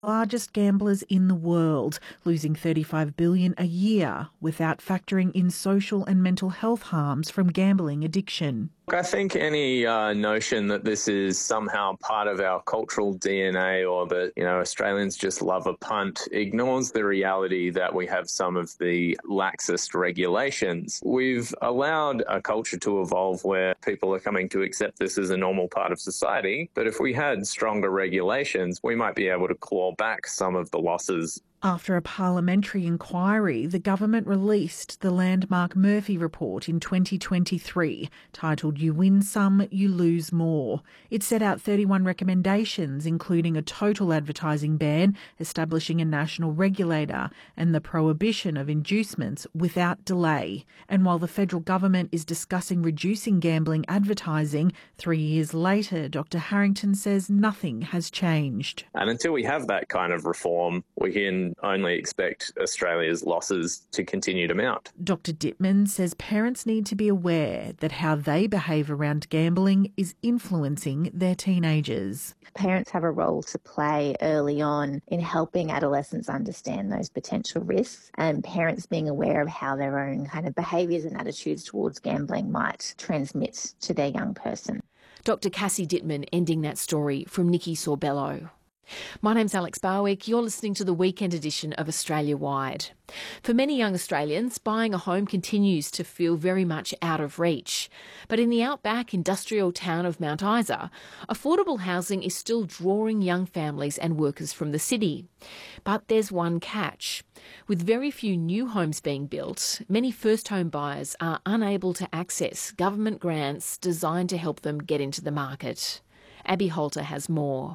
Largest gamblers in the world, losing $35 billion a year without factoring in social and mental health harms from gambling addiction. I think any notion that this is somehow part of our cultural DNA or that, Australians just love a punt ignores the reality that we have some of the laxest regulations. We've allowed a culture to evolve where people are coming to accept this as a normal part of society. But if we had stronger regulations, we might be able to claw back some of the losses. After a parliamentary inquiry, the government released the landmark Murphy report in 2023, titled You Win Some, You Lose More. It set out 31 recommendations, including a total advertising ban, establishing a national regulator, and the prohibition of inducements without delay. And while the federal government is discussing reducing gambling advertising, 3 years later, Dr Harrington says nothing has changed. And until we have that kind of reform, we can only expect Australia's losses to continue to mount. Dr Dittman says parents need to be aware that how they behave around gambling is influencing their teenagers. Parents have a role to play early on in helping adolescents understand those potential risks, and parents being aware of how their own kind of behaviours and attitudes towards gambling might transmit to their young person. Dr Cassie Dittman ending that story from Nikki Sorbello. My name's Alex Barwick. You're listening to the weekend edition of Australia Wide. For many young Australians, buying a home continues to feel very much out of reach. But in the outback industrial town of Mount Isa, affordable housing is still drawing young families and workers from the city. But there's one catch. With very few new homes being built, many first home buyers are unable to access government grants designed to help them get into the market. Abby Holter has more.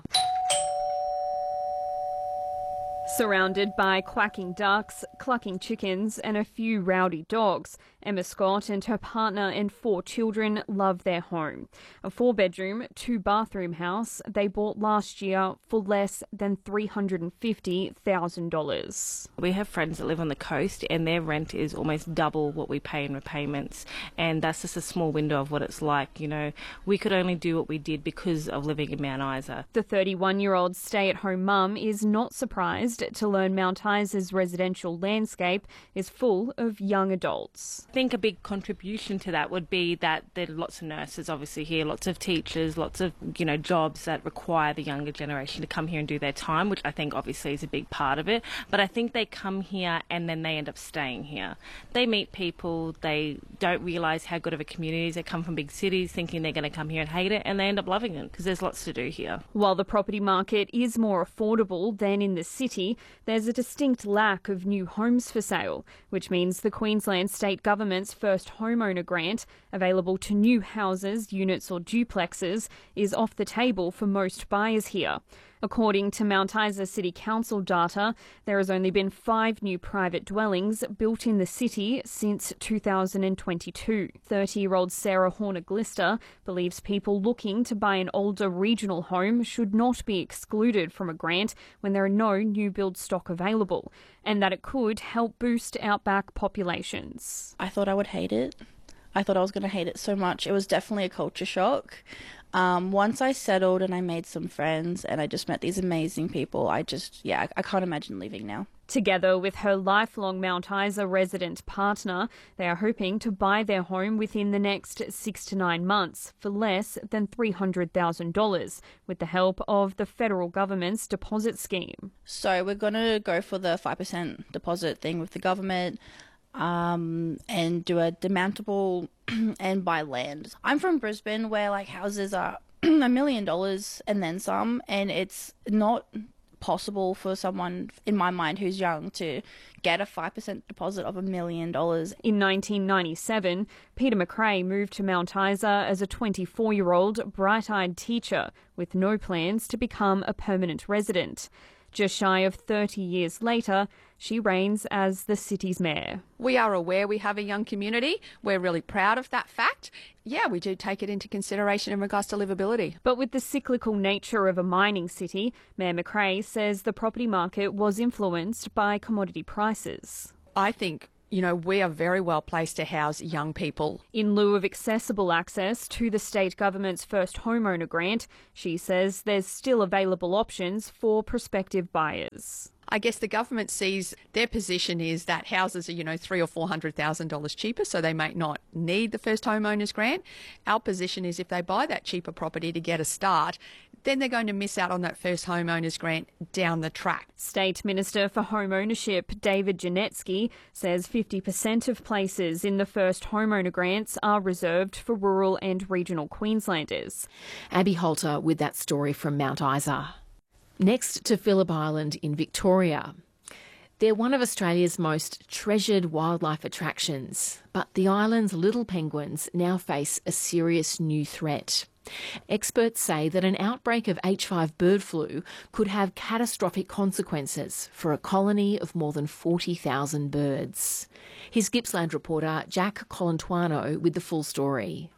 Surrounded by quacking ducks, clucking chickens and a few rowdy dogs, Emma Scott and her partner and 4 children love their home. A 4-bedroom, 2-bathroom house they bought last year for less than $350,000. We have friends that live on the coast and their rent is almost double what we pay in repayments, and that's just a small window of what it's like. We could only do what we did because of living in Mount Isa. The 31-year-old stay-at-home mum is not surprised to learn Mount Isa's residential landscape is full of young adults. I think a big contribution to that would be that there are lots of nurses obviously here, lots of teachers, lots of jobs that require the younger generation to come here and do their time, which I think obviously is a big part of it. But I think they come here and then they end up staying here. They meet people, they don't realise how good of a community it is. They come from big cities thinking they're going to come here and hate it, and they end up loving it because there's lots to do here. While the property market is more affordable than in the city, there's a distinct lack of new homes for sale, which means the Queensland State Government's first homeowner grant, available to new houses, units or duplexes, is off the table for most buyers here. According to Mount Isa City Council data, there has only been 5 new private dwellings built in the city since 2022. 30-year-old Sarah Horner-Glister believes people looking to buy an older regional home should not be excluded from a grant when there are no new build stock available, and that it could help boost outback populations. I thought I would hate it. I thought I was going to hate it so much. It was definitely a culture shock. Once I settled and I made some friends and I just met these amazing people, I can't imagine leaving now. Together with her lifelong Mount Isa resident partner, they are hoping to buy their home within the next 6 to 9 months for less than $300,000 with the help of the federal government's deposit scheme. So we're going to go for the 5% deposit thing with the government. And do a demountable and buy land. I'm from Brisbane where houses are $1 million and then some, and it's not possible for someone, in my mind, who's young to get a 5% deposit of $1 million. In 1997, Peter McRae moved to Mount Isa as a 24-year-old bright-eyed teacher with no plans to become a permanent resident. Just shy of 30 years later, she reigns as the city's mayor. We are aware we have a young community. We're really proud of that fact. Yeah, we do take it into consideration in regards to livability. But with the cyclical nature of a mining city, Mayor McRae says the property market was influenced by commodity prices. I think we are very well placed to house young people. In lieu of accessible access to the state government's first homeowner grant, she says there's still available options for prospective buyers. I guess the government sees their position is that houses are, $300,000 or $400,000 cheaper, so they may not need the first homeowners grant. Our position is if they buy that cheaper property to get a start, then they're going to miss out on that first homeowners grant down the track. State Minister for Home Ownership David Janetsky says 50% of places in the first homeowner grants are reserved for rural and regional Queenslanders. Abby Holter with that story from Mount Isa. Next to Phillip Island in Victoria. They're one of Australia's most treasured wildlife attractions, but the island's little penguins now face a serious new threat. Experts say that an outbreak of H5 bird flu could have catastrophic consequences for a colony of more than 40,000 birds. Here's Gippsland reporter Jack Colantuano with the full story.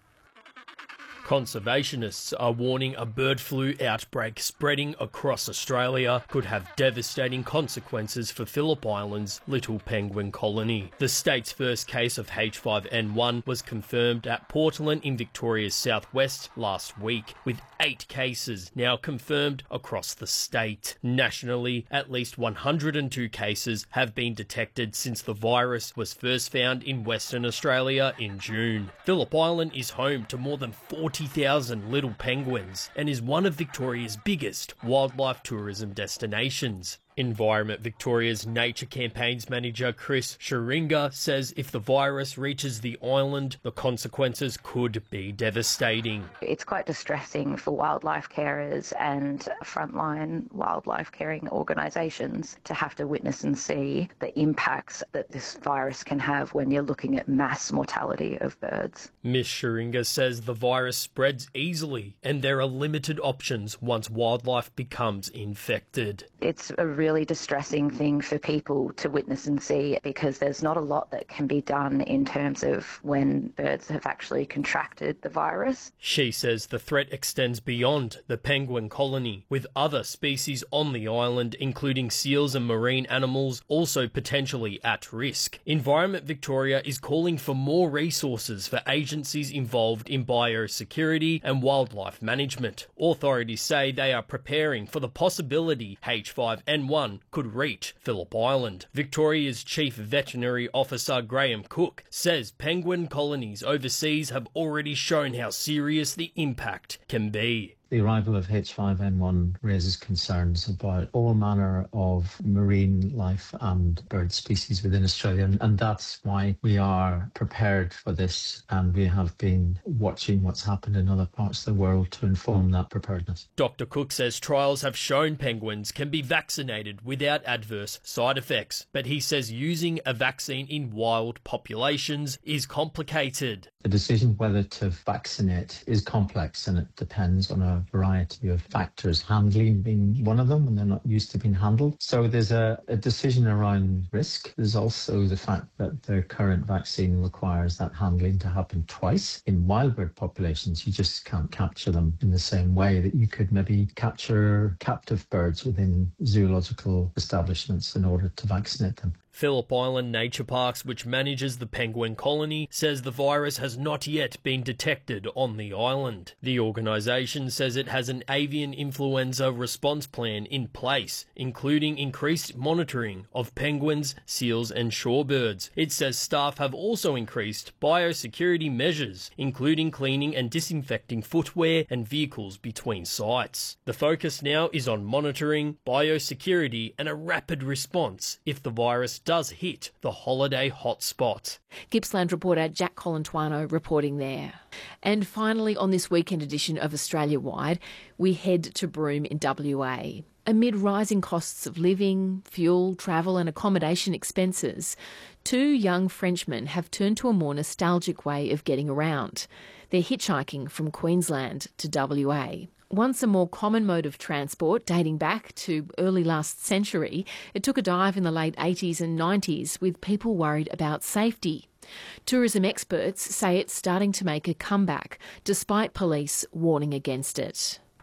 Conservationists are warning a bird flu outbreak spreading across Australia could have devastating consequences for Phillip Island's little penguin colony. The state's first case of H5N1 was confirmed at Portland in Victoria's southwest last week, with 8 cases now confirmed across the state. Nationally, at least 102 cases have been detected since the virus was first found in Western Australia in June. Phillip Island is home to more than 40,000 little penguins and is one of Victoria's biggest wildlife tourism destinations. Environment Victoria's Nature Campaigns Manager Chris Scheringa says if the virus reaches the island, the consequences could be devastating. It's quite distressing for wildlife carers and frontline wildlife caring organisations to have to witness and see the impacts that this virus can have when you're looking at mass mortality of birds. Ms. Scheringa says the virus spreads easily and there are limited options once wildlife becomes infected. It's a really distressing thing for people to witness and see because there's not a lot that can be done in terms of when birds have actually contracted the virus. She says the threat extends beyond the penguin colony, with other species on the island, including seals and marine animals, also potentially at risk. Environment Victoria is calling for more resources for agencies involved in biosecurity and wildlife management. Authorities say they are preparing for the possibility H5N1 could reach Phillip Island. Victoria's Chief Veterinary Officer Graham Cook says penguin colonies overseas have already shown how serious the impact can be. The arrival of H5N1 raises concerns about all manner of marine life and bird species within Australia, and that's why we are prepared for this, and we have been watching what's happened in other parts of the world to inform that preparedness. Dr. Cook says trials have shown penguins can be vaccinated without adverse side effects, but he says using a vaccine in wild populations is complicated. The decision whether to vaccinate is complex, and it depends on a variety of factors, handling being one of them, and they're not used to being handled. So there's a decision around risk. There's also the fact that the current vaccine requires that handling to happen twice. In wild bird populations, you just can't capture them in the same way that you could maybe capture captive birds within zoological establishments in order to vaccinate them. Phillip Island Nature Parks, which manages the penguin colony, says the virus has not yet been detected on the island. The organisation says it has an avian influenza response plan in place, including increased monitoring of penguins, seals and shorebirds. It says staff have also increased biosecurity measures, including cleaning and disinfecting footwear and vehicles between sites. The focus now is on monitoring, biosecurity and a rapid response if the virus does hit the holiday hotspot. Gippsland reporter Jack Colantuano reporting there. And finally, on this weekend edition of Australia Wide, we head to Broome in WA. Amid rising costs of living, fuel, travel and accommodation expenses, 2 young Frenchmen have turned to a more nostalgic way of getting around. They're hitchhiking from Queensland to WA. Once a more common mode of transport dating back to early last century, it took a dive in the late 80s and 90s with people worried about safety. Tourism experts say it's starting to make a comeback, despite police warning against it.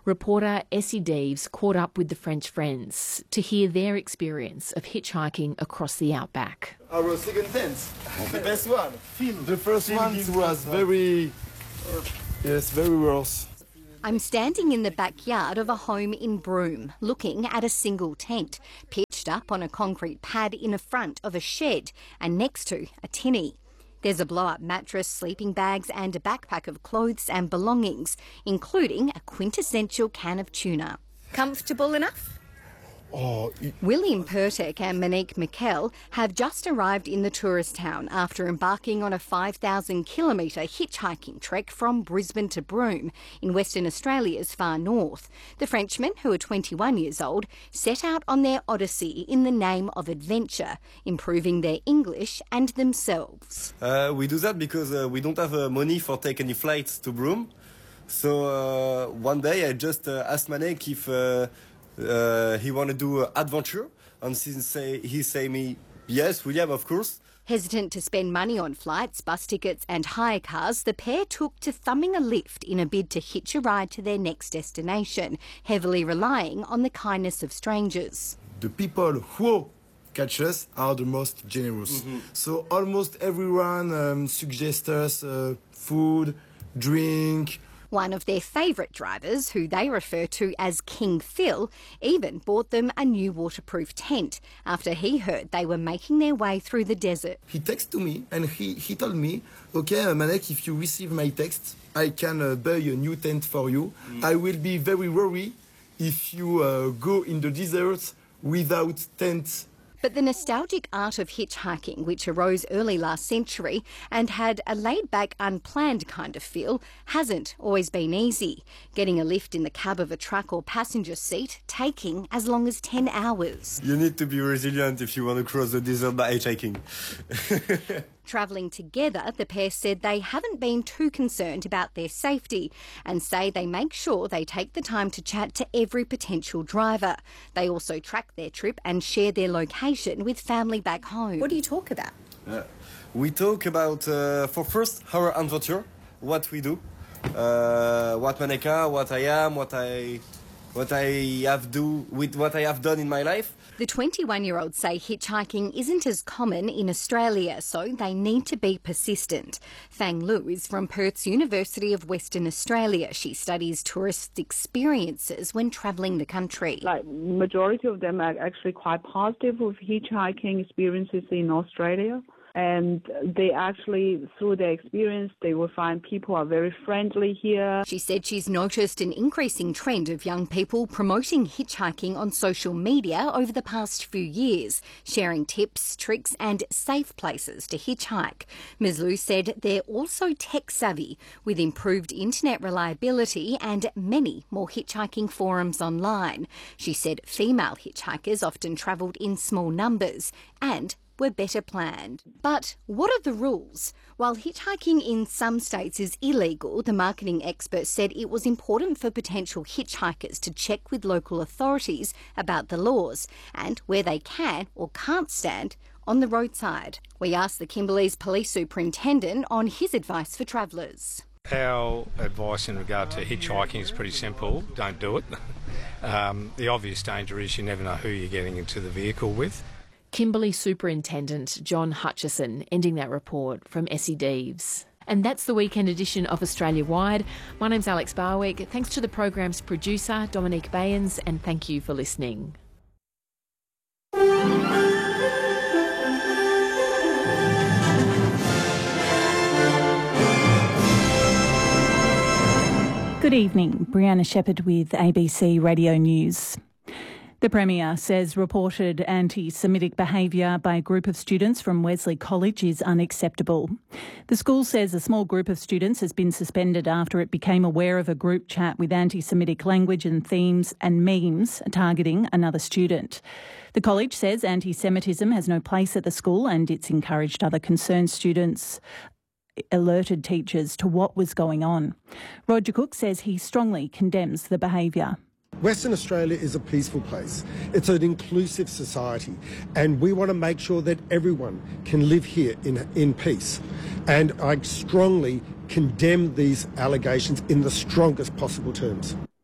Reporter Essie Deves caught up with the French friends to hear their experience of hitchhiking across the outback. Our second tent, the best one. The first one was very worse. I'm standing in the backyard of a home in Broome, looking at a single tent, pitched up on a concrete pad in the front of a shed and next to a tinny. There's a blow-up mattress, sleeping bags and a backpack of clothes and belongings, including a quintessential can of tuna. Comfortable enough? William Pertek and Monique Mikkel have just arrived in the tourist town after embarking on a 5,000-kilometre hitchhiking trek from Brisbane to Broome in Western Australia's far north. The Frenchmen, who are 21 years old, set out on their odyssey in the name of adventure, improving their English and themselves. We do that because we don't have money for taking any flights to Broome. So one day I just asked Monique if he want to do adventure, and since he say me, yes, William, of course. Hesitant to spend money on flights, bus tickets and hire cars, the pair took to thumbing a lift in a bid to hitch a ride to their next destination, heavily relying on the kindness of strangers. The people who catch us are the most generous. So almost everyone suggests us food, drink. One of their favourite drivers, who they refer to as King Phil, even bought them a new waterproof tent after he heard they were making their way through the desert. He texted me and he told me, okay, Manek, if you receive my text, I can buy a new tent for you. I will be very worried if you go in the desert without tent. But the nostalgic art of hitchhiking, which arose early last century and had a laid-back, unplanned kind of feel, hasn't always been easy. Getting a lift in the cab of a truck or passenger seat taking as long as 10 hours. You need to be resilient if you want to cross the desert by hitchhiking. Travelling together, the pair said they haven't been too concerned about their safety and say they make sure they take the time to chat to every potential driver. They also track their trip and share their location with family back home. What do you talk about? We talk about, for first, our adventure, what we do, what Maneka, what I am, what I have done in my life. The 21-year-olds say hitchhiking isn't as common in Australia, so they need to be persistent. Fang Lu is from Perth's University of Western Australia. She studies tourist experiences when travelling the country. Majority of them are actually quite positive with hitchhiking experiences in Australia. And they actually, through their experience, they will find people are very friendly here. She said she's noticed an increasing trend of young people promoting hitchhiking on social media over the past few years, sharing tips, tricks and safe places to hitchhike. Ms. Lu said they're also tech-savvy, with improved internet reliability and many more hitchhiking forums online. She said female hitchhikers often travelled in small numbers and were better planned. But what are the rules? While hitchhiking in some states is illegal, the marketing expert said it was important for potential hitchhikers to check with local authorities about the laws and where they can or can't stand on the roadside. We asked the Kimberley's police superintendent on his advice for travellers. Our advice in regard to hitchhiking is pretty simple. Don't do it. The obvious danger is you never know who you're getting into the vehicle with. Kimberley Superintendent John Hutchison ending that report from Essie Deves. And that's the weekend edition of Australia Wide. My name's Alex Barwick. Thanks to the program's producer, Dominique Bayens, and thank you for listening. Good evening. Brianna Shepherd with ABC Radio News. The Premier says reported anti-Semitic behaviour by a group of students from Wesley College is unacceptable. The school says a small group of students has been suspended after it became aware of a group chat with anti-Semitic language and themes and memes targeting another student. The college says anti-Semitism has no place at the school and it's encouraged other concerned students alerted teachers to what was going on. Roger Cook says he strongly condemns the behaviour. Western Australia is a peaceful place. It's an inclusive society and we want to make sure that everyone can live here in peace. And I strongly condemn these allegations in the strongest possible terms.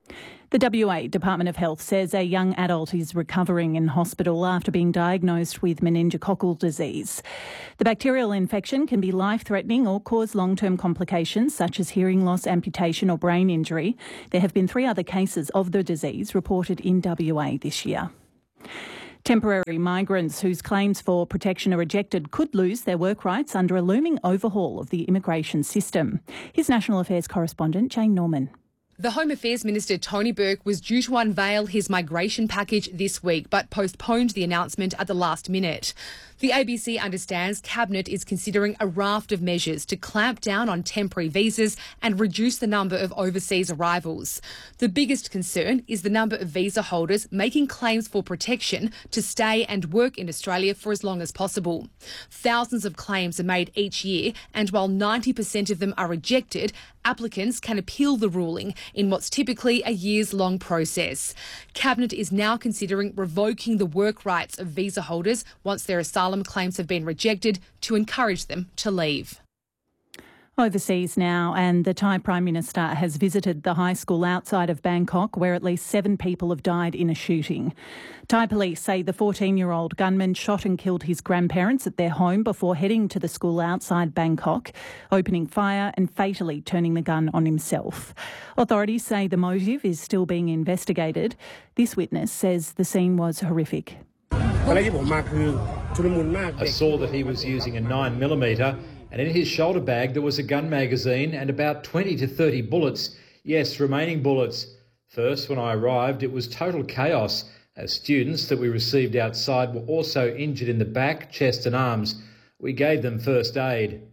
The WA Department of Health says a young adult is recovering in hospital after being diagnosed with meningococcal disease. The bacterial infection can be life-threatening or cause long-term complications such as hearing loss, amputation or brain injury. There have been 3 other cases of the disease reported in WA this year. Temporary migrants whose claims for protection are rejected could lose their work rights under a looming overhaul of the immigration system. Here's National Affairs correspondent Jane Norman. The Home Affairs Minister Tony Burke was due to unveil his migration package this week but postponed the announcement at the last minute. The ABC understands Cabinet is considering a raft of measures to clamp down on temporary visas and reduce the number of overseas arrivals. The biggest concern is the number of visa holders making claims for protection to stay and work in Australia for as long as possible. Thousands of claims are made each year, and while 90% of them are rejected, applicants can appeal the ruling in what's typically a years-long process. Cabinet is now considering revoking the work rights of visa holders once their asylum claims have been rejected to encourage them to leave. Overseas now, and the Thai Prime Minister has visited the high school outside of Bangkok where at least 7 people have died in a shooting. Thai police say the 14-year-old gunman shot and killed his grandparents at their home before heading to the school outside Bangkok, opening fire and fatally turning the gun on himself. Authorities say the motive is still being investigated. This witness says the scene was horrific. I saw that he was using a 9mm, and in his shoulder bag there was a gun magazine and about 20 to 30 bullets. Yes, remaining bullets. First, when I arrived, it was total chaos, as students that we received outside were also injured in the back, chest and arms. We gave them first aid.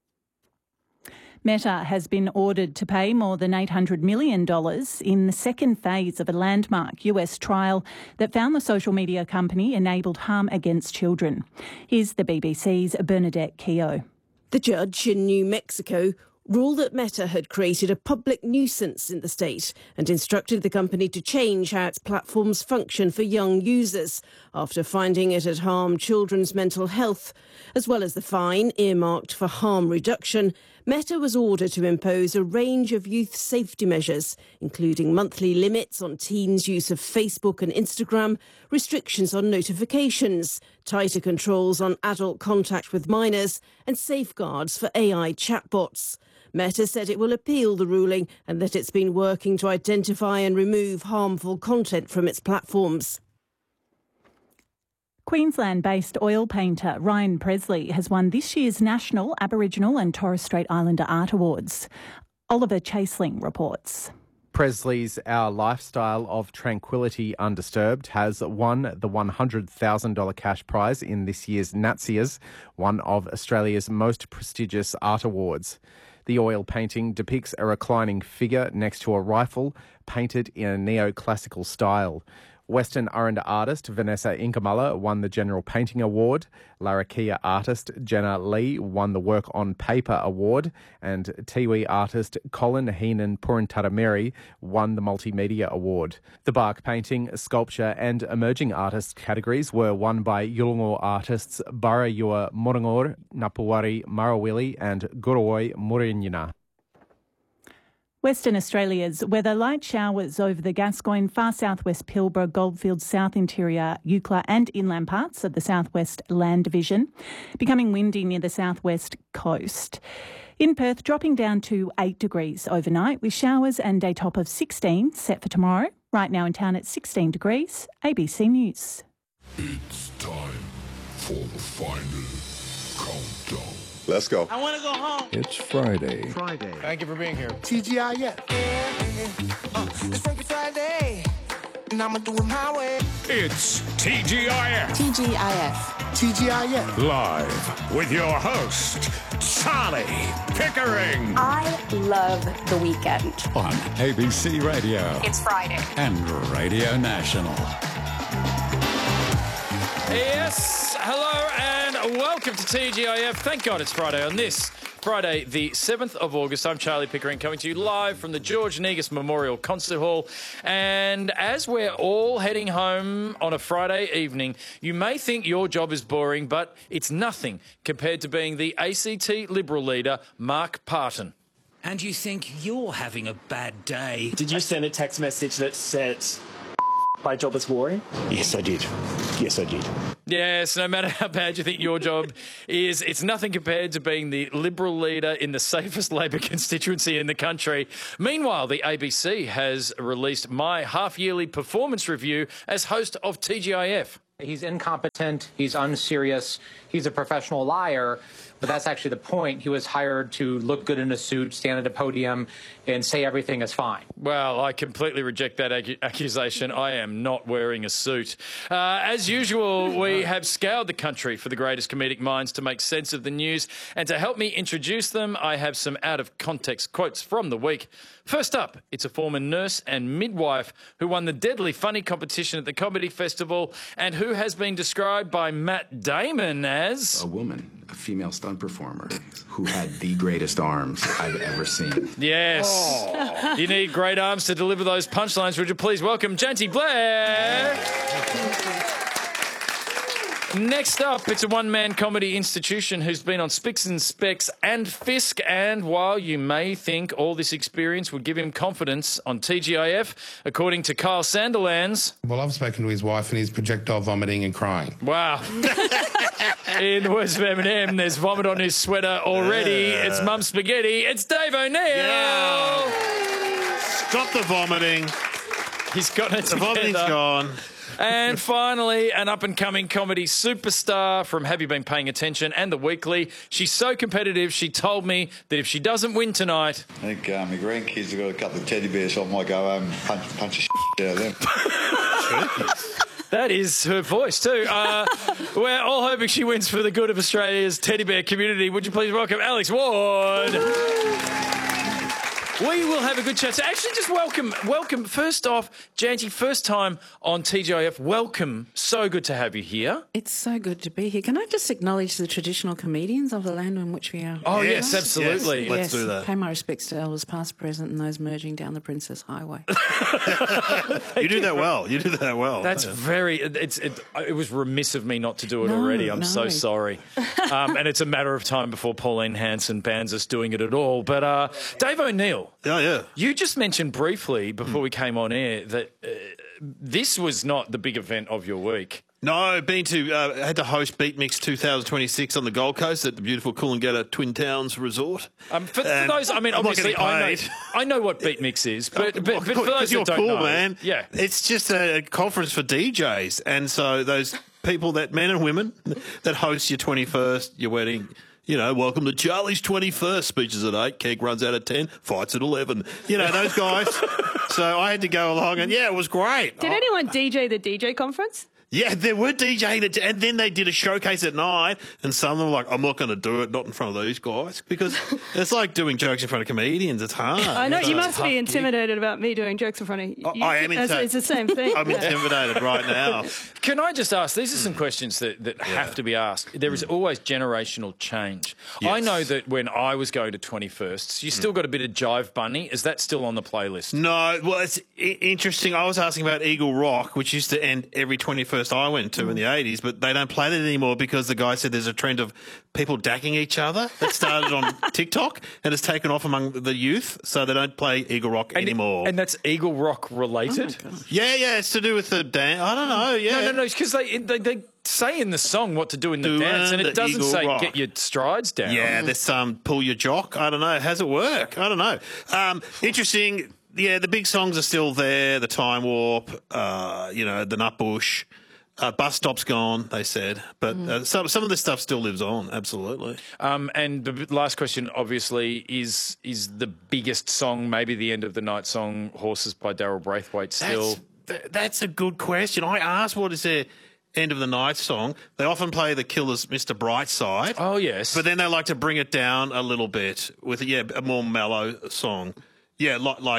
Meta has been ordered to pay more than $800 million in the second phase of a landmark US trial that found the social media company enabled harm against children. Here's the BBC's Bernadette Keogh. The judge in New Mexico ruled that Meta had created a public nuisance in the state and instructed the company to change how its platforms function for young users after finding it had harmed children's mental health. As well as the fine earmarked for harm reduction, Meta was ordered to impose a range of youth safety measures, including monthly limits on teens' use of Facebook and Instagram, restrictions on notifications, tighter controls on adult contact with minors, and safeguards for AI chatbots. Meta said it will appeal the ruling and that it's been working to identify and remove harmful content from its platforms. Queensland-based oil painter Ryan Presley has won this year's National Aboriginal and Torres Strait Islander Art Awards. Oliver Chaseling reports. Presley's Our Lifestyle of Tranquility Undisturbed has won the $100,000 cash prize in this year's Natsias, one of Australia's most prestigious art awards. The oil painting depicts a reclining figure next to a rifle, painted in a neoclassical style. Western Aranda artist Vanessa Inkamala won the General Painting Award, Larrakia artist Jenna Lee won the Work on Paper Award, and Tiwi artist Colin Heenan Puruntarameri won the Multimedia Award. The bark painting, sculpture and emerging artist categories were won by Yulungur artists Barayua Morangor, Napuwari Marawili and Guroi Murinyina. Western Australia's weather: light showers over the Gascoyne, far southwest Pilbara, Goldfields, south interior Eucla and inland parts of the southwest land division. Becoming windy near the southwest coast. In Perth, dropping down to 8 degrees overnight with showers and a top of 16 set for tomorrow. Right now in town at 16 degrees. ABC News. It's time for the final countdown. Let's go. I want to go home. It's Friday. Thank you for being here. TGIF. It's Frankie Friday, and I'm going to do it my way. It's TGIF. TGIF. TGIF. Live with your host, Charlie Pickering. I love the weekend. On ABC Radio. It's Friday. And Radio National. Yes, hello and welcome to TGIF. Thank God it's Friday. On this Friday, the 7th of August, I'm Charlie Pickering, coming to you live from the George Negus Memorial Concert Hall. And as we're all heading home on a Friday evening, you may think your job is boring, but it's nothing compared to being the ACT Liberal leader, Mark Parton. and you think you're having a bad day. Did you send a text message that said my job is boring? Yes, I did. Yes, I did. Yes, no matter how bad you think your job is, it's nothing compared to being the Liberal leader in the safest Labor constituency in the country. Meanwhile, the ABC has released my half-yearly performance review as host of TGIF. He's incompetent, he's unserious, he's a professional liar, but that's actually the point. He was hired to look good in a suit, stand at a podium, and say everything is fine. Well, I completely reject that accusation. I am not wearing a suit. As usual, we have scoured the country for the greatest comedic minds to make sense of the news, and to help me introduce them, I have some out-of-context quotes from the week. First up, it's a former nurse and midwife who won the Deadly Funny competition at the Comedy Festival and who has been described by Matt Damon as... a woman, a female stunt performer who had the greatest arms I've ever seen. Yes. Oh. You need great arms to deliver those punchlines. Would you please welcome Janty Blair? Next up, it's a one-man comedy institution who's been on Spicks and Specs and Fisk, and while you may think all this experience would give him confidence on TGIF, according to Kyle Sandilands... Well, I've spoken to his wife and he's projectile vomiting and crying. Wow. In the words of Eminem, there's vomit on his sweater already. Yeah. It's Mum Spaghetti. It's Dave O'Neill. Yeah. Stop the vomiting. He's got it together. The vomiting's gone. And finally, an up-and-coming comedy superstar from Have You Been Paying Attention and The Weekly. She's so competitive, she told me that if she doesn't win tonight... I think my grandkids have got a couple of teddy bears, so I might go home and punch the shit out of them. That is her voice too. We're all hoping she wins for the good of Australia's teddy bear community. Would you please welcome Alex Ward? We will have a good chat. So actually just welcome. First off, Janty, first time on TGIF. Welcome. So good to have you here. It's so good to be here. Can I just acknowledge the traditional comedians of the land on which we are? Oh, yes, absolutely. Yes, let's do that. Pay my respects to elders past, present, and those merging down the Princess Highway. You do that well. You do that well. That's very... It was remiss of me not to do it already. I'm so sorry. And it's a matter of time before Pauline Hanson bans us doing it at all. But Dave O'Neill... Oh, yeah. You just mentioned briefly before we came on air that this was not the big event of your week. No, had to host Beat Mix 2026 on the Gold Coast at the beautiful Coolangatta Twin Towns Resort. For those, I mean, obviously, I know what Beat Mix is, but for those you're that don't cool, know, man. Yeah, it's just a conference for DJs, and so those people, that men and women that host your 21st, your wedding. You know, welcome to Charlie's 21st, speeches at 8, keg runs out at 10, fights at 11. You know, those guys. So I had to go along and, yeah, it was great. Did anyone DJ the DJ conference? Yeah, there were DJing, and then they did a showcase at night, and some of them were like, I'm not going to do it, not in front of these guys, because it's like doing jokes in front of comedians. It's hard. I know, you must be intimidated about me doing jokes in front of you. I am intimidated. It's the same thing. I'm intimidated right now. Can I just ask, these are some questions that have to be asked. There is always generational change. Yes. I know that when I was going to 21sts, you still got a bit of Jive Bunny. Is that still on the playlist? No, well, it's interesting. I was asking about Eagle Rock, which used to end every 21st I went to in the 80s, but they don't play that anymore because the guy said there's a trend of people dacking each other that started on TikTok and has taken off among the youth, so they don't play Eagle Rock anymore. And that's Eagle Rock related? Oh yeah, it's to do with the dance. I don't know, yeah. No, because they say in the song what to do in the dance, and it doesn't say Rock. Get your strides down. Yeah, there's pull your jock. I don't know. How's it work? I don't know. Interesting. Yeah, the big songs are still there. The Time Warp, the Nutbush. Bus stop's gone, they said, but some of this stuff still lives on. Absolutely. And the last question, obviously, is the biggest song, maybe the end of the night song, "Horses" by Daryl Braithwaite. Still, that's a good question. I asked what is their end of the night song. They often play the Killers' "Mr. Brightside." Oh yes, but then they like to bring it down a little bit with a more mellow song. Yeah,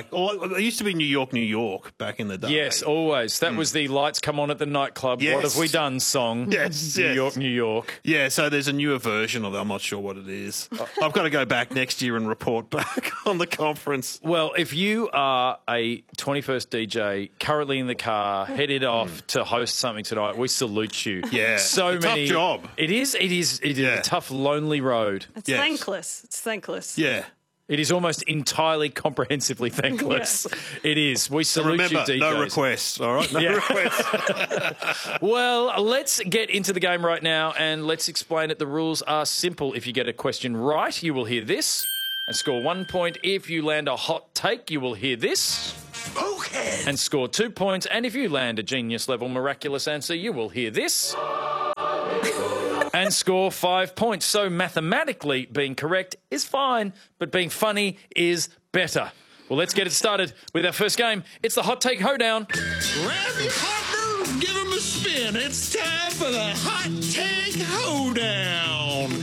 it used to be New York back in the day. Yes, always. That was the lights come on at the nightclub. Yes. What have we done song? Yes, New York. Yeah, so there's a newer version of it. I'm not sure what it is. I've got to go back next year and report back on the conference. Well, if you are a 21st DJ currently in the car, headed off to host something tonight, we salute you. Yeah, tough job. It is a tough, lonely road. It's thankless. It's thankless. Yeah. It is almost entirely comprehensively thankless. It is. We salute Remember, you, DJs. no requests, all right? No requests. Well, let's get into the game right now and let's explain it. The rules are simple. If you get a question right, you will hear this and score 1 point. If you land a hot take, you will hear this and score 2 points. And if you land a genius-level miraculous answer, you will hear this and score 5 points. So mathematically, being correct is fine, but being funny is better. Well, let's get it started with our first game. It's the Hot Take Hoedown. Grab your partner, give him a spin. It's time for the Hot Take Hoedown.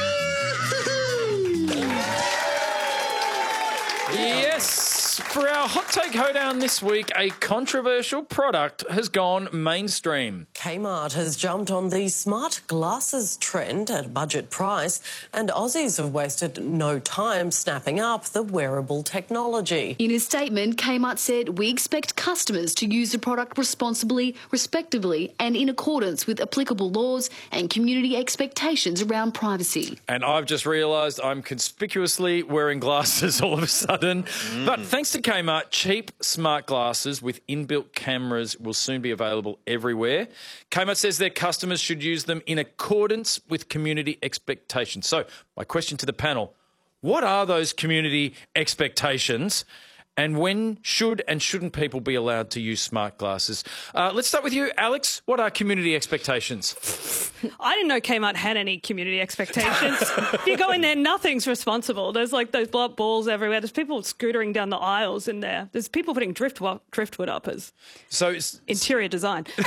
Yes. For our Hot Take Hoedown this week, a controversial product has gone mainstream. Kmart has jumped on the smart glasses trend at budget price, and Aussies have wasted no time snapping up the wearable technology. In a statement, Kmart said, "We expect customers to use the product responsibly, respectively, and in accordance with applicable laws and community expectations around privacy." And I've just realised I'm conspicuously wearing glasses all of a sudden. But thanks to Kmart, cheap smart glasses with inbuilt cameras will soon be available everywhere. Kmart says their customers should use them in accordance with community expectations. So my question to the panel, what are those community expectations? And when should and shouldn't people be allowed to use smart glasses? Let's start with you, Alex. What are community expectations? I didn't know Kmart had any community expectations. If you go in there, nothing's responsible. There's like those blow up balls everywhere. There's people scootering down the aisles in there. There's people putting driftwood up as interior design. But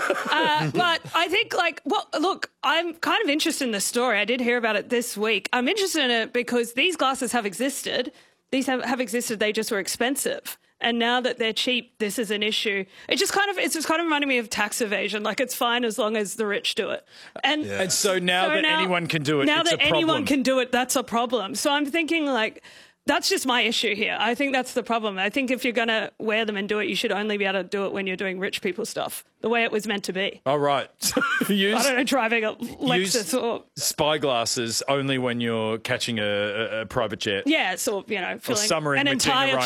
I think, look, I'm kind of interested in this story. I did hear about it this week. I'm interested in it because these glasses have existed. These have existed, they just were expensive. And now that they're cheap, this is an issue. It's just kind of reminding me of tax evasion. Like, it's fine as long as the rich do it. And so now that anyone can do it, now it's that a problem. anyone can do it, that's a problem. So I'm thinking, that's just my issue here. I think that's the problem. I think if you're going to wear them and do it, you should only be able to do it when you're doing rich people stuff, the way it was meant to be. Oh, right. I don't know, driving a Lexus or spyglasses only when you're catching a private jet. Yeah, so filling an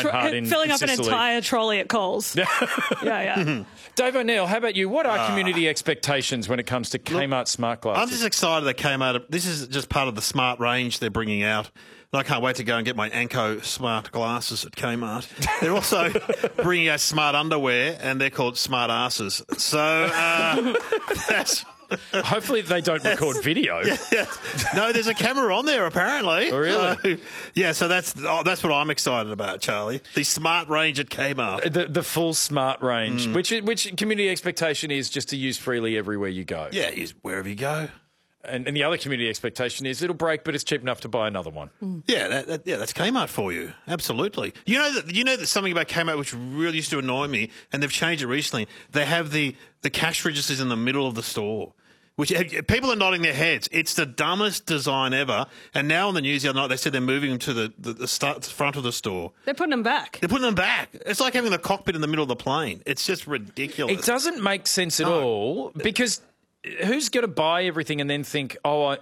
entire trolley at Coles. Yeah. Dave O'Neill, how about you? What are community expectations when it comes to Kmart smart glasses? I'm just excited that Kmart. This is just part of the smart range they're bringing out. And I can't wait to go and get my Anko smart glasses at Kmart. They're also bringing out smart underwear, and they're called smart asses. So that's... Hopefully they don't record video. Yeah. No, there's a camera on there apparently. Oh, really? So that's what I'm excited about, Charlie. The smart range at Kmart. The full smart range, which community expectation is just to use freely everywhere you go. Yeah, use wherever you go. And the other community expectation is it'll break, but it's cheap enough to buy another one. Yeah, that's Kmart for you. Absolutely. You know that something about Kmart which really used to annoy me, and they've changed it recently. They have the cash registers in the middle of the store, which people are nodding their heads. It's the dumbest design ever. And now on the news the other night, they said they're moving them to the front of the store. They're putting them back. It's like having the cockpit in the middle of the plane. It's just ridiculous. It doesn't make sense at all because who's going to buy everything and then think,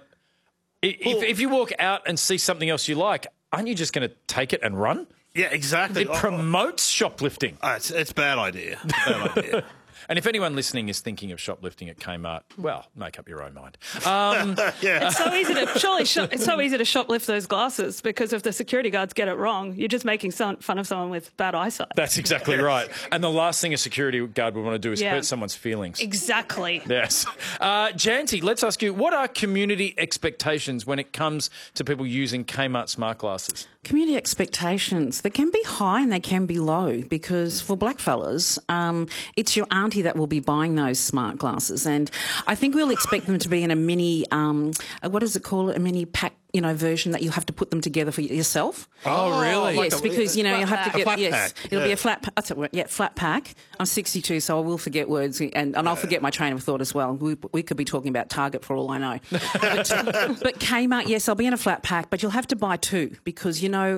if you walk out and see something else you like, aren't you just going to take it and run? Yeah, exactly. It promotes shoplifting. It's a bad idea. Bad idea. And if anyone listening is thinking of shoplifting at Kmart, well, make up your own mind. It's so easy to it's so easy to shoplift those glasses because if the security guards get it wrong, you're just making fun of someone with bad eyesight. That's exactly right. And the last thing a security guard would want to do is hurt someone's feelings. Exactly. Yes. Janty, let's ask you, what are community expectations when it comes to people using Kmart smart glasses? Community expectations, they can be high and they can be low because for blackfellas, it's your auntie that will be buying those smart glasses. And I think we'll expect them to be in a mini, what is it called, a mini pack, version that you have to put them together for yourself. Oh, really? Yes, because, you have to get, pack. It'll be a flat pack. I'm 62, so I will forget words and I'll forget my train of thought as well. We could be talking about Target for all I know. But Kmart, yes, I'll be in a flat pack, but you'll have to buy two because,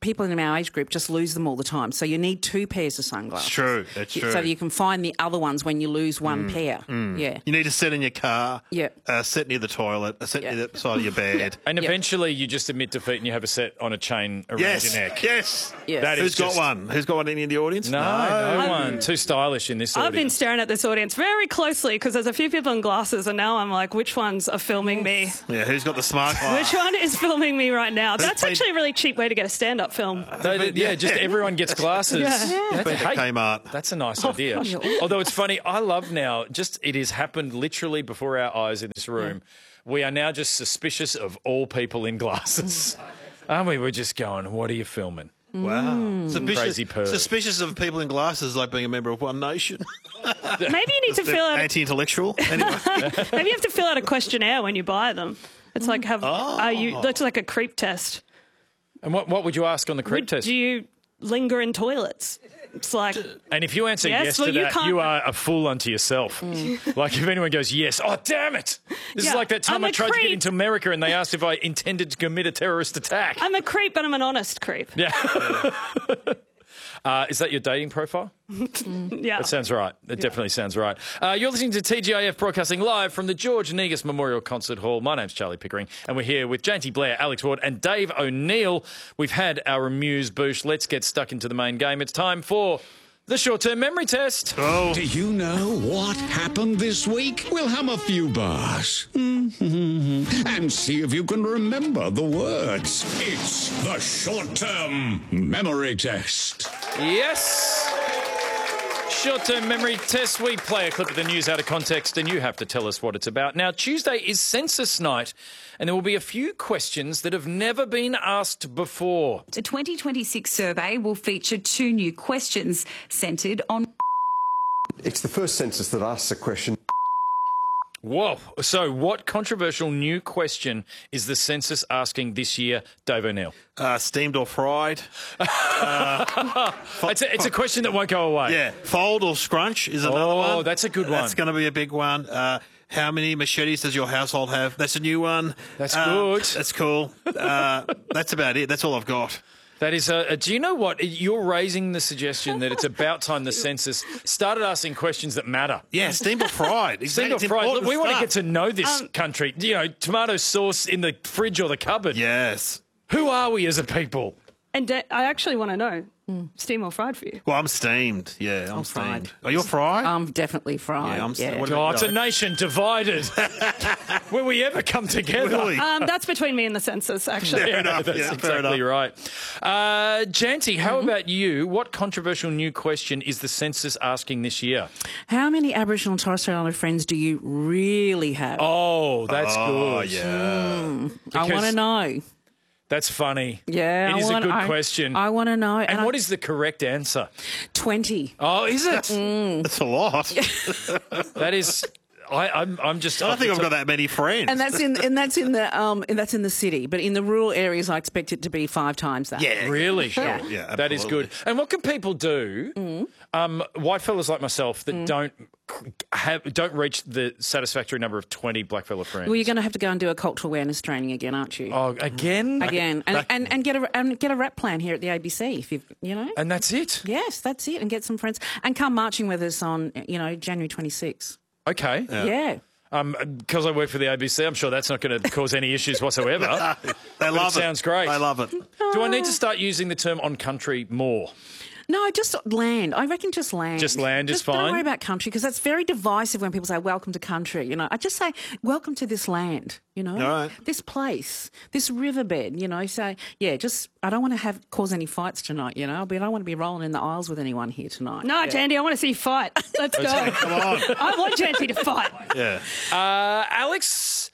people in our age group just lose them all the time. So you need 2 pairs of sunglasses. It's true. It's true. So you can find the other ones when you lose one pair. Yeah. You need to set in your car. Yeah. Set near the toilet. Set near the side of your bed. And eventually you just admit defeat and you have a set on a chain around your neck. Yes. That Who's is got just- one? Who's got one in the audience? No one. Too stylish in this I've audience. been staring at this audience very closely because there's a few people in glasses, and now I'm like, which ones are filming me? Yeah, who's got the smart glass? Which one is filming me right now? That's been- actually a really cheap way to get a stand-up film. Just everyone gets glasses. Yeah. Been to Kmart. That's a nice idea. Although it's funny, I love now, it has happened literally before our eyes in this room. We are now just suspicious of all people in glasses. Aren't we? We're just going, what are you filming? Wow. Crazy perv. Suspicious of people in glasses like being a member of One Nation. Maybe you need to fill out. Anti-intellectual. Anyway. Maybe you have to fill out a questionnaire when you buy them. It's like that's like a creep test. And what would you ask on the creep test? Do you linger in toilets? It's like, and if you answer yes well, to that, can't- you are a fool unto yourself. Like if anyone goes yes, oh damn it! This is like that time I'm I a tried to get creep. into America and they asked if I intended to commit a terrorist attack. I'm a creep, but I'm an honest creep. Yeah. Is that your dating profile? Yeah. That sounds right. It definitely sounds right. You're listening to TGIF broadcasting live from the George Negus Memorial Concert Hall. My name's Charlie Pickering, and we're here with Janty Blair, Alex Ward, and Dave O'Neill. We've had our amuse-bouche. Let's get stuck into the main game. It's time for the short-term memory test. Do you know what happened this week? We'll hum a few bars and see if you can remember the words. It's the short-term memory test. Yes. Short-term memory test. We play a clip of the news out of context and you have to tell us what it's about. Now, Tuesday is census night and there will be a few questions that have never been asked before. The 2026 survey will feature 2 new questions centred on... It's the first census that asks a question. Whoa. So what controversial new question is the census asking this year, Dave O'Neill? Steamed or fried? It's a question that won't go away. Yeah. Fold or scrunch is another one. Oh, that's a good one. That's going to be a big one. How many machetes does your household have? That's a new one. That's good. That's cool. That's about it. That's all I've got. That is do you know what? You're raising the suggestion that it's about time the census started asking questions that matter. Yeah, steamed or fried. Steamed or fried. Look, we want to get to know this country. You know, tomato sauce in the fridge or the cupboard. Yes. Who are we as a people? And I actually want to know, steam or fried for you? Well, I'm steamed. Yeah, I'm fried. steamed. Are you fried? I'm definitely fried. Yeah, I'm steamed. Oh, it's a nation divided. Will we ever come together? Will we? That's between me and the census, actually. Fair enough. That's Yeah, fair exactly enough. right. Janty, how about you? What controversial new question is the census asking this year? How many Aboriginal and Torres Strait Islander friends do you really have? Oh, that's good. Yeah. I want to know. That's funny. Yeah, It is a good question. I want to know. And what is the correct answer? 20. Oh, is it? That's a lot. That is. I'm just. I don't think I've got that many friends. And that's in the city, but in the rural areas, I expect it to be 5 times that. Yeah. Really? Sure. Yeah, That is good. And what can people do? White fellas like myself that don't reach the satisfactory number of 20 blackfella friends. Well, you're going to have to go and do a cultural awareness training again, aren't you? Oh, again? Again, and get a rap plan here at the ABC if you've And that's it. Yes, that's it, and get some friends and come marching with us on January 26th. Okay. Yeah. Because I work for the ABC, I'm sure that's not going to cause any issues whatsoever. They love it. Sounds great. They love it. Do I need to start using the term on country more? No, just land. I reckon just land. Just land is fine? Don't worry about country because that's very divisive when people say, welcome to country. I just say, welcome to this land, All right. this place, this riverbed, So, yeah, I don't want to cause any fights tonight, but I don't want to be rolling in the aisles with anyone here tonight. No, Janty, I want to see you fight. Let's go. Come on. I want Janty to fight. Yeah. Alex...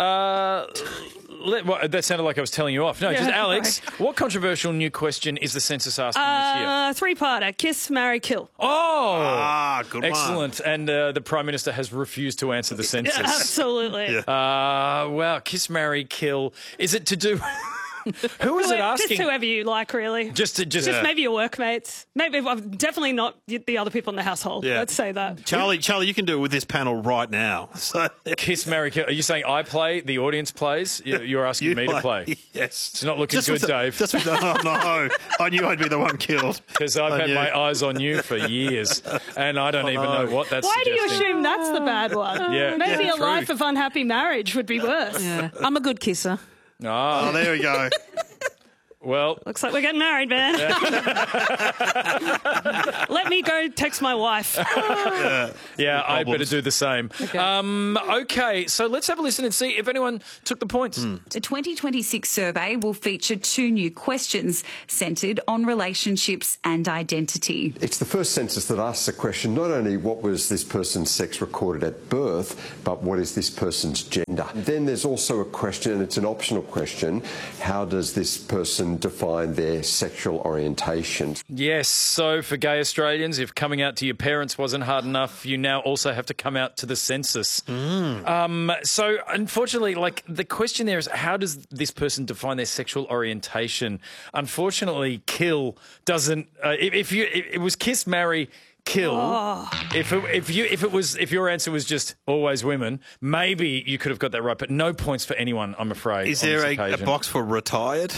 that sounded like I was telling you off. No, just Alex, what controversial new question is the census asking this year? 3-parter, kiss, marry, kill. Oh! Good one. Excellent. And the Prime Minister has refused to answer the census. Absolutely. Yeah. Well, kiss, marry, kill. Is it to do... Who is it asking? Just whoever you like, really. Just maybe your workmates. Maybe definitely not the other people in the household. Yeah. Let's say that. Charlie, you can do it with this panel right now. So Kiss, marry, kill. Are you saying I play, the audience plays? You're asking me to play? Yes. It's not looking good, Dave. No. I knew I'd be the one killed. Because I've had my eyes on you for years, and I don't even know what that's Why do you suggesting. assume that's the bad one? Yeah. Maybe Yeah, a true. life of unhappy marriage would be worse. Yeah. I'm a good kisser. Oh, there we go. Well, looks like we're getting married, man. Let me go text my wife. Yeah, I better do the same. Okay, so let's have a listen and see if anyone took the points. The 2026 survey will feature 2 new questions centred on relationships and identity. It's the first census that asks the question not only what was this person's sex recorded at birth, but what is this person's gender. Then there's also a question, and it's an optional question, how does this person define their sexual orientation? Yes, so for gay Australians, if coming out to your parents wasn't hard enough, you now also have to come out to the census. So unfortunately, like, the question there is, how does this person define their sexual orientation? Unfortunately, kill doesn't. If it was kiss, marry, kill. Oh. If your answer was just always women, maybe you could have got that right. But no points for anyone, I'm afraid. Is on there this a occasion. box for retired?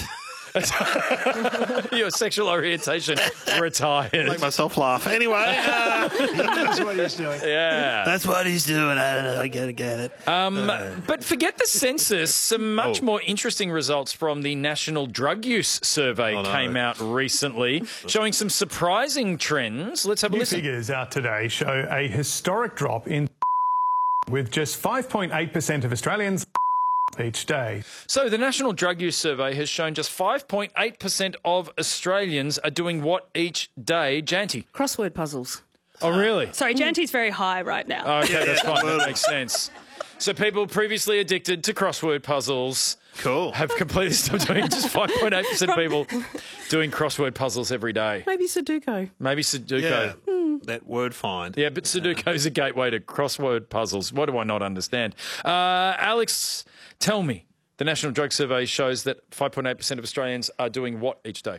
Your sexual orientation retired. Make myself laugh. Anyway, That's what he's doing. Yeah. That's what he's doing. I don't know. I get it. But forget the census. Some much more interesting results from the National Drug Use Survey came out recently, showing some surprising trends. Let's have a New listen. figures out today show a historic drop in with just 5.8% of Australians each day. So the National Drug Use Survey has shown just 5.8% of Australians are doing what each day? Janty? Crossword puzzles. Oh, really? Sorry, Janty's very high right now. Oh, okay, that's fine. That makes sense. So people previously addicted to crossword puzzles have completely stopped doing it. Just 5.8% of people doing crossword puzzles every day. Maybe Sudoku. Maybe Sudoku. Yeah. That word find. Yeah, but Sudoku is a gateway to crossword puzzles. What do I not understand? Alex, tell me, the National Drug Survey shows that 5.8% of Australians are doing what each day?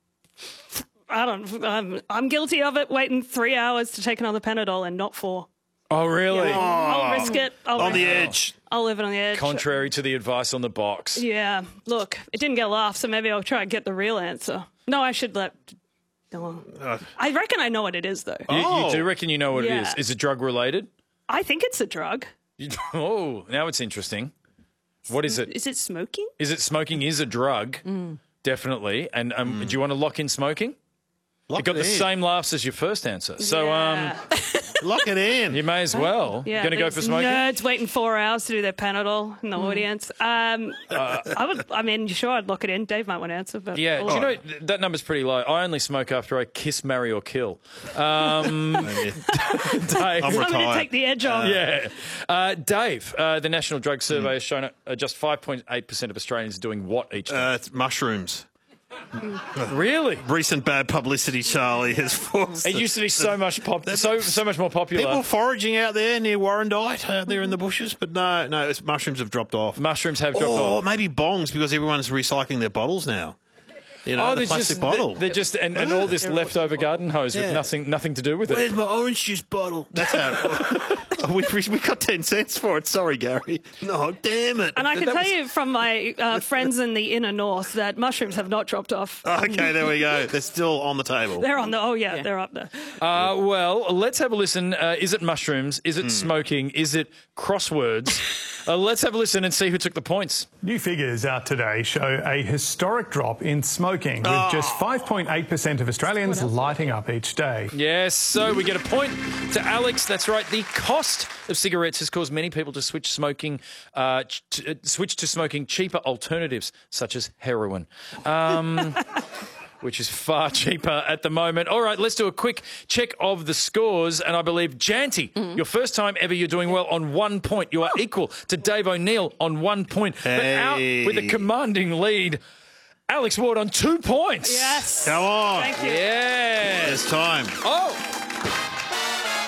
I'm guilty of it, waiting 3 hours to take another Panadol and not 4. Oh, really? Yeah. I'll risk it. On the edge. I'll live it on the edge. Contrary to the advice on the box. Yeah. Look, it didn't get a laugh, so maybe I'll try and get the real answer. No, I should let... No. I reckon I know what it is, though. You do reckon you know what it is? Is it drug related? I think it's a drug. Oh, now it's interesting. What is it? Is it smoking? Is it smoking is a drug? Definitely. And do you want to lock in smoking? It got the same laughs as your first answer. So lock it in. You may as well. Yeah, Going to go for smoking? Nerds waiting 4 hours to do their Panadol in the audience. Sure, I'd lock it in. Dave might want to answer. But Yeah, do you know, that number's pretty low. I only smoke after I kiss, marry or kill. Dave. I'm I'm going to take the edge off. Dave, the National Drug Survey has shown just 5.8% of Australians doing what each day? It's mushrooms. Really? Recent bad publicity, Charlie, has forced it used to be so much so much more popular. People foraging out there near Warrandyte, out there in the bushes, but no, mushrooms have dropped off. Mushrooms have dropped off. Or maybe bongs, because everyone's recycling their bottles now. You know, the plastic bottle. They're just and all this leftover garden hose with nothing to do with it. Where's my orange juice bottle? That's how we got 10 cents for it. Sorry, Gary. No, damn it. And I can tell you from my friends in the inner north that mushrooms have not dropped off. Okay, there we go. They're still on the table. They're on the. They're up there. Well, let's have a listen. Is it mushrooms? Is it smoking? Is it crosswords? Let's have a listen and see who took the points. New figures out today show a historic drop in smoking, with just 5.8% of Australians lighting up each day. Yes, so we get a point to Alex. That's right. The cost of cigarettes has caused many people to switch to smoking cheaper alternatives, such as heroin. Which is far cheaper at the moment. All right, let's do a quick check of the scores. And I believe, Janty, your first time ever, you're doing well on 1 point. You are equal to Dave O'Neill on 1 point. But out with a commanding lead, Alex Ward on 2 points. Yes. Come on. Thank you. Yeah. It's time. Oh.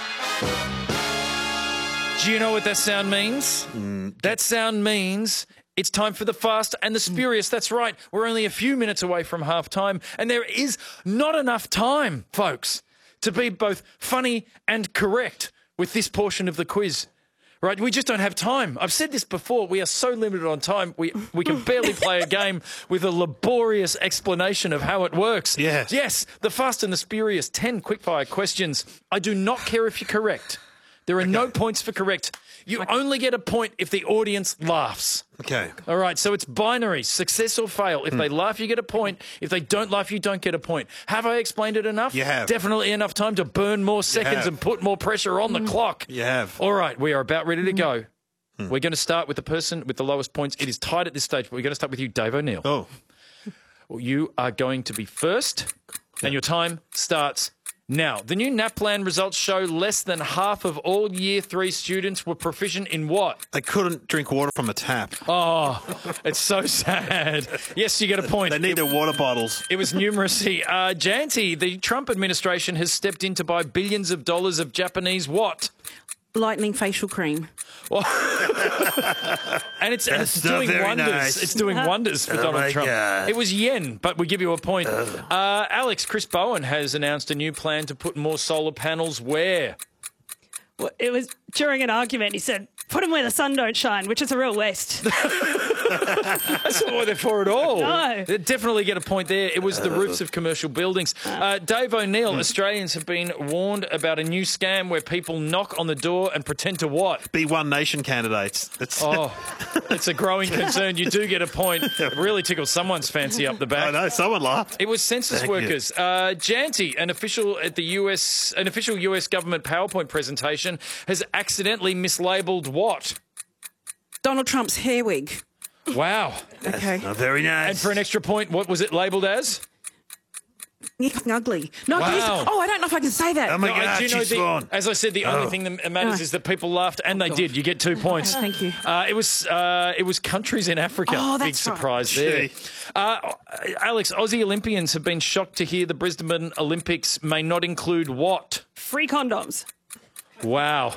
Do you know what that sound means? That sound means It's time for the fast and the spurious. That's right. We're only a few minutes away from half time, and there is not enough time, folks, to be both funny and correct with this portion of the quiz. Right, we just don't have time. I've said this before. We are so limited on time. We can barely play a game with a laborious explanation of how it works. Yes. Yes, the fast and the spurious, 10 quickfire questions. I do not care if you're correct. There are no points for correct. You only get a point if the audience laughs. Okay. All right, so it's binary, success or fail. If they laugh, you get a point. If they don't laugh, you don't get a point. Have I explained it enough? You have. Definitely enough time to burn more seconds and put more pressure on the clock. You have. All right, we are about ready to go. We're going to start with the person with the lowest points. It is tied at this stage, but we're going to start with you, Dave O'Neill. Oh. Well, you are going to be first, and your time starts now. The new NAPLAN results show less than half of all Year 3 students were proficient in what? They couldn't drink water from a tap. Oh, it's so sad. Yes, you get a point. They need their water bottles. It was numeracy. Janty, the Trump administration has stepped in to buy billions of dollars of Japanese what? Lightning facial cream. And it's doing wonders. Nice. It's doing wonders for Donald Trump. God. It was yen, but we give you a point. Alex, Chris Bowen has announced a new plan to put more solar panels where? Well, it was during an argument. He said, "Put them where the sun don't shine," which is a real waste. That's not what they're for at all. No. They definitely get a point there. It was the roofs of commercial buildings. Dave O'Neill, Australians have been warned about a new scam where people knock on the door and pretend to what? Be One Nation candidates. It's a growing concern. You do get a point. It really tickled someone's fancy up the back. I know, someone laughed. It was census workers. Janty, an official at the an official US government PowerPoint presentation, has accidentally mislabeled what? Donald Trump's hair wig. Wow. Okay. Very nice. And for an extra point, what was it labelled as? Ugly. No, Wow. I don't know if I can say that. Oh my No, God, do you know she's gone. as I said, the only thing that matters is that people laughed, and they did. You get 2 points. Thank you. It was countries in Africa. Oh, Big that's right. surprise there. Alex, Aussie Olympians have been shocked to hear the Brisbane Olympics may not include what? Free condoms. Wow.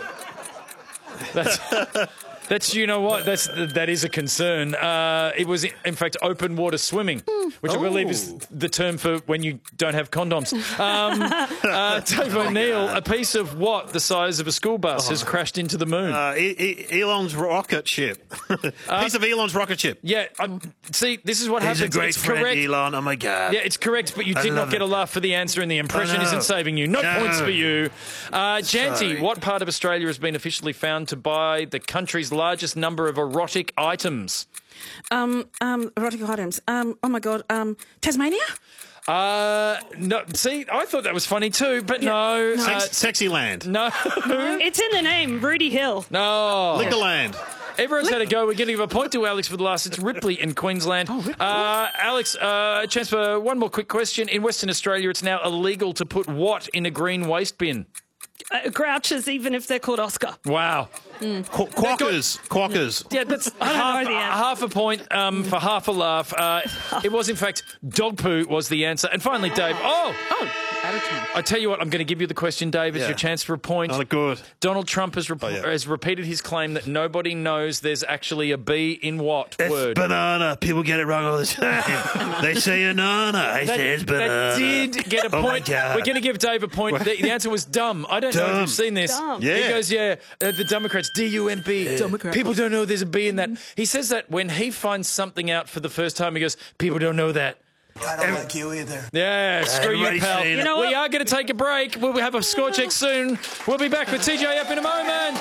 That's you know what that is a concern. It was in fact open water swimming, which I believe is the term for when you don't have condoms. Dave O'Neill, a piece of what the size of a school bus has crashed into the moon? Elon's rocket ship. Piece of Elon's rocket ship. Yeah, see, this is what He's happens. a great it's friend, correct. Elon. Oh my God. Yeah, it's correct, but you I did not love get a it. laugh for the answer, and the impression I know. isn't saving you. No points for you. Janty, Sorry. what part of Australia has been officially found to buy the country's largest number of erotic items? Erotic items. Oh my God. Tasmania? No. See, I thought that was funny too, but no. Sexy Land. No. It's in the name, Rudy Hill. No. Liquorland. Everyone's had a go. We're going to give a point to Alex for the last. It's Ripley in Queensland. Alex, a chance for one more quick question. In Western Australia, it's now illegal to put what in a green waste bin? Grouches, even if they're called Oscar. Wow. Quackers. Yeah, that's I don't know the answer. half a point for half a laugh. It was, in fact, dog poo was the answer. And finally, Dave. I tell you what, I'm going to give you the question, Dave. It's your chance for a point. Oh, good. Donald Trump has repeated his claim that nobody knows there's actually a B in what word? Banana. People get it wrong all the time. They say banana. I say it's banana. That did get a point. Oh my God. We're going to give Dave a point. The answer was dumb. I don't know if you've seen this. Dumb. Yeah. He goes, the Democrats, D-U-M-B. People don't know there's a B in that. He says that when he finds something out for the first time, he goes, people don't know that. I don't like you either. Yeah, screw you, pal. You know what? We are going to take a break. We'll have a score check soon. We'll be back with TJ up in a moment.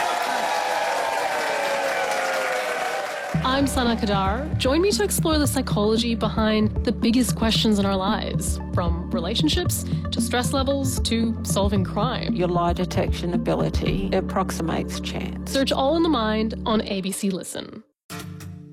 I'm Sana Kadar. Join me to explore the psychology behind the biggest questions in our lives, from relationships to stress levels to solving crime. Your lie detection ability approximates chance. Search All in the Mind on ABC Listen.